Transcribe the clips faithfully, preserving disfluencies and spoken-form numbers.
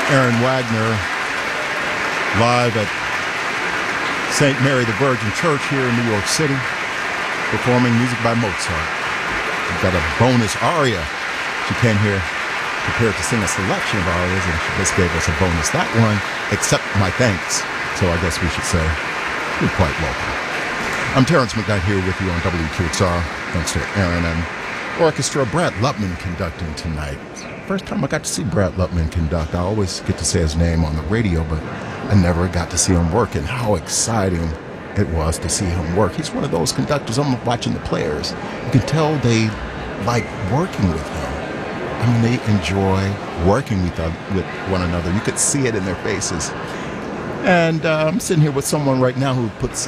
Aaron Wagner, live at Saint Mary the Virgin Church here in New York City, performing music by Mozart. We've got a bonus aria. She came here prepared to sing a selection of arias, and she just gave us a bonus. That one, accept my thanks. So I guess we should say you're quite welcome. I'm Terrence McKnight here with you on W Q X R. Thanks to Aaron and orchestra. Brad Lupman conducting tonight. First time I got to see Brad Lupman conduct. I always get to say his name on the radio, but I never got to see him work, and how exciting it was to see him work. He's one of those conductors. I'm watching the players. You can tell they like working with him. I mean, they enjoy working with, uh, with one another. You could see it in their faces. And uh, I'm sitting here with someone right now who puts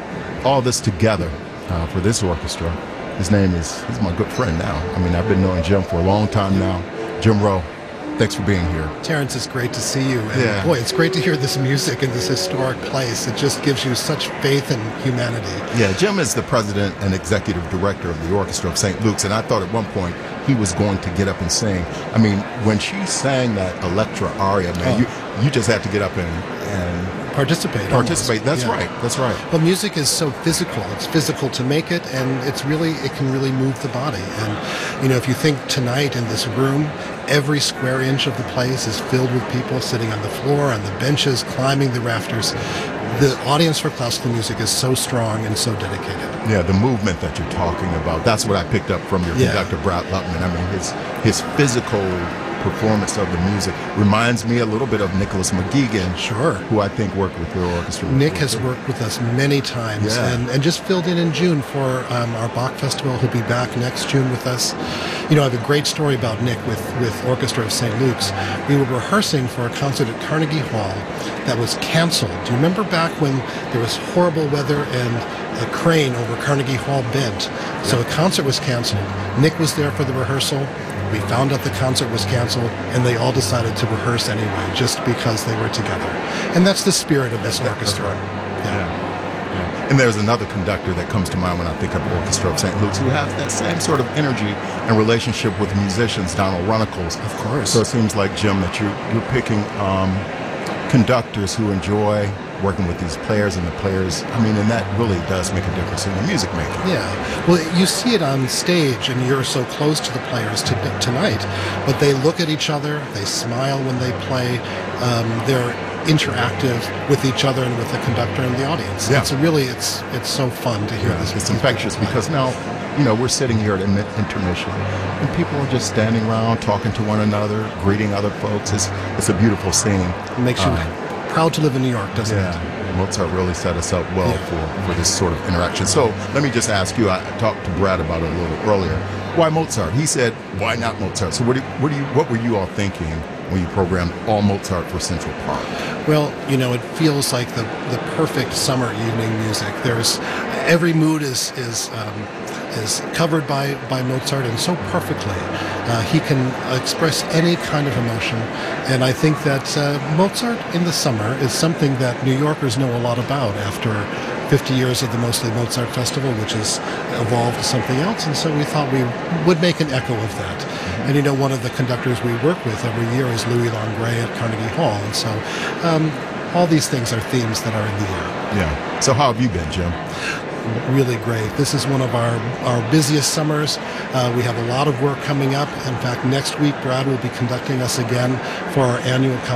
all this together uh, for this orchestra. His name is, he's my good friend now. I mean, I've been knowing Jim for a long time now. Jim Rowe, thanks for being here. Terrence, it's great to see you. And yeah. Boy, it's great to hear this music in this historic place. It just gives you such faith in humanity. Yeah, Jim is the president and executive director of the Orchestra of Saint Luke's, and I thought at one point he was going to get up and sing. I mean, when she sang that Electra aria, man, oh. you, you just had to get up and... and Participate. Participate. Almost. That's yeah. right. That's right. Well, music is so physical. It's physical to make it, and it's really it can really move the body. And you know, if you think tonight in this room, every square inch of the place is filled with people sitting on the floor, on the benches, climbing the rafters. The audience for classical music is so strong and so dedicated. Yeah, the movement that you're talking about, that's what I picked up from your yeah. conductor, Brad Lupman. I mean, his his physical performance of the music reminds me a little bit of Nicholas McGeegan, sure, who I think worked with your orchestra. Nick has worked with us many times, yeah. and, and just filled in in June for um, our Bach Festival. He'll be back next June with us. You know, I have a great story about Nick with, with Orchestra of Saint Luke's. We were rehearsing for a concert at Carnegie Hall that was canceled. Do you remember back when there was horrible weather and a crane over Carnegie Hall bent? So yeah. the concert was canceled. Nick was there for the rehearsal. We found out the concert was canceled, and they all decided to rehearse anyway, just because they were together. And that's the spirit of this orchestra. Right. Yeah. Yeah. yeah. And there's another conductor that comes to mind when I think of Orchestra of Saint Luke's, who has that same sort of energy and relationship with musicians, Donald Runnicles. Of course. So it seems like, Jim, that you're, you're picking um, conductors who enjoy working with these players, and the players, I mean, and that really does make a difference in the music making. Yeah. Well, you see it on stage, and you're so close to the players to, tonight, but they look at each other, they smile when they play, um, they're interactive with each other and with the conductor and the audience. Yeah. It's really, it's it's so fun to hear yeah, this. It's infectious because now, you know, we're sitting here at intermission, and people are just standing around, talking to one another, greeting other folks. It's, it's a beautiful scene. It makes you... Um, proud to live in New York, doesn't yeah. it? Mozart really set us up well yeah. for, for this sort of interaction. So let me just ask you, I talked to Brad about it a little earlier. Why Mozart? He said, why not Mozart? So what, do, what, do you, what were you all thinking when you programmed all Mozart for Central Park? Well, you know, it feels like the, the perfect summer evening music. There's every mood is is um, is covered by, by Mozart, and so perfectly. Uh, he can express any kind of emotion, and I think that uh, Mozart in the summer is something that New Yorkers know a lot about after fifty years of the Mostly Mozart Festival, which has evolved to something else, and so we thought we would make an echo of that. Mm-hmm. And you know, one of the conductors we work with every year is Louis Langray at Carnegie Hall, and so um, all these things are themes that are in the air. Yeah. So how have you been, Jim? Really great. This is one of our, our busiest summers. Uh, we have a lot of work coming up. In fact, next week, Brad will be conducting us again for our annual